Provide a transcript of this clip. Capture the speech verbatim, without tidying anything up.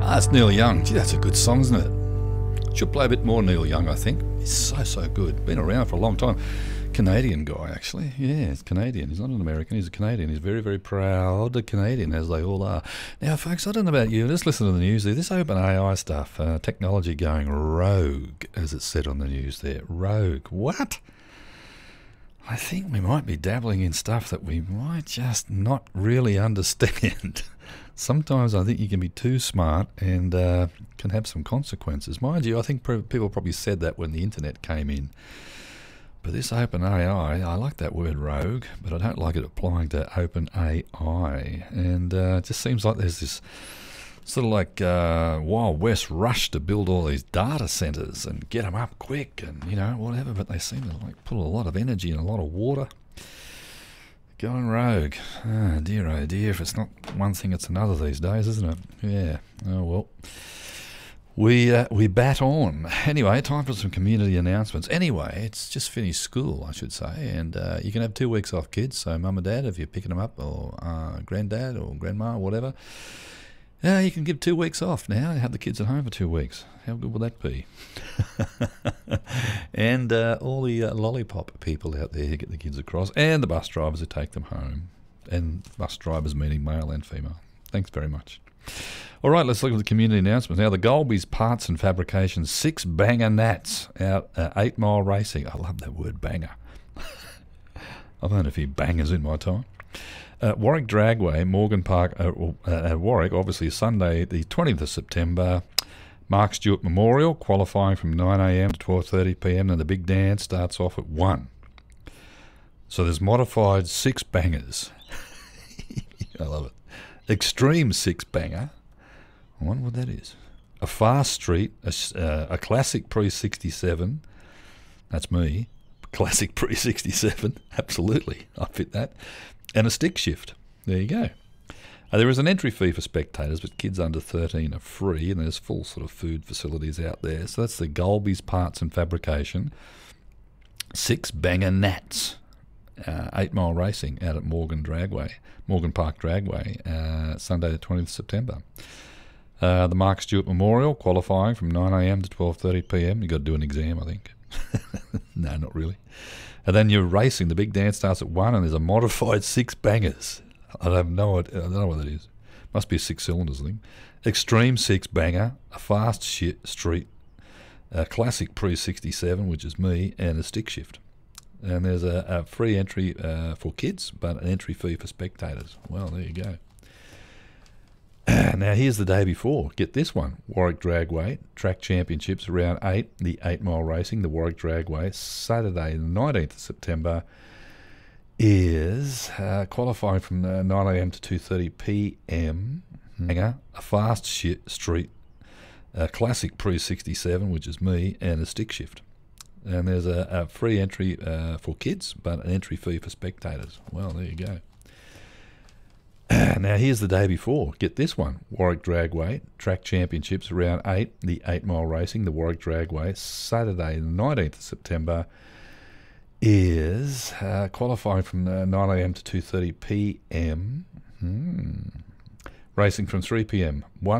Ah, it's Neil Young. Gee, that's a good song, isn't it? Should play a bit more Neil Young, I think. He's so, so good. Been around for a long time. Canadian guy, actually. Yeah, he's Canadian. He's not an American. He's a Canadian. He's very, very proud Canadian, as they all are. Now, folks, I don't know about you. Just listen to the news there. This OpenAI stuff, uh, technology going rogue, as it said on the news there. Rogue. What? I think we might be dabbling in stuff that we might just not really understand. Sometimes I think you can be too smart and uh, can have some consequences. Mind you, I think pr- people probably said that when the internet came in. But this OpenAI, I like that word rogue, but I don't like it applying to OpenAI. And uh, it just seems like there's this sort of like uh, Wild West rush to build all these data centers and get them up quick and, you know, whatever. But they seem to like put a lot of energy and a lot of water. Going rogue. Oh dear, oh dear. If it's not one thing, it's another these days, isn't it? Yeah. Oh well. We uh, we bat on. Anyway, time for some community announcements. Anyway, it's just finished school, I should say, and uh, you can have two weeks off, kids. So mum and dad, if you're picking them up, or uh, granddad or grandma or whatever, yeah, you can give two weeks off now and have the kids at home for two weeks. How good will that be? And uh, all the uh, lollipop people out there who get the kids across, and the bus drivers who take them home, and bus drivers meaning male and female. Thanks very much. All right, let's look at the community announcements. Now, the Golby's Parts and Fabrication Six Banger Nats out uh, Eight Mile Racing. I love that word, banger. I've had a few bangers in my time. Uh, Warwick Dragway, Morgan Park, uh, uh, at Warwick, obviously Sunday the twentieth of September. Mark Stewart Memorial, qualifying from nine a.m. to twelve thirty p.m. and the big dance starts off at one. So there's modified six bangers. I love it. Extreme six banger. I wonder what that is. A fast street, a, uh, a classic pre sixty-seven. That's me. Classic pre sixty-seven. Absolutely. I fit that. And a stick shift. There you go. Uh, there is an entry fee for spectators, but kids under thirteen are free, and there's full sort of food facilities out there. So that's the Golby's Parts and Fabrication. Six Banger Nats. Uh, eight Mile Racing out at Morgan Dragway, Morgan Park Dragway, uh, Sunday the twentieth of September. Uh, the Mark Stewart Memorial, qualifying from nine a.m. to twelve thirty p.m. You've got to do an exam, I think. No, not really. And then you're racing. The big dance starts at one, and there's a modified six bangers. I have no idea. I don't know what that is. Must be a six cylinders thing. Extreme six banger, a fast shit street, a classic pre sixty-seven, which is me, and a stick shift. And there's a, a free entry uh, for kids, but an entry fee for spectators. Well, there you go. Now, here's the day before. Get this one. Warwick Dragway, Track Championships, around eight, the eight Mile Racing, the Warwick Dragway, Saturday the nineteenth of September, is uh, qualifying from uh, nine a.m. to two thirty p.m. A fast shit street, a classic pre sixty-seven, which is me, and a stick shift. And there's a, a free entry uh, for kids, but an entry fee for spectators. Well, there you go. Now, here's the day before. Get this one. Warwick Dragway, Track Championships, around eight, the eight Mile Racing, the Warwick Dragway, Saturday the nineteenth of September, is uh, qualifying from uh, nine a.m. to two thirty p.m. Hmm. Racing from three p.m. One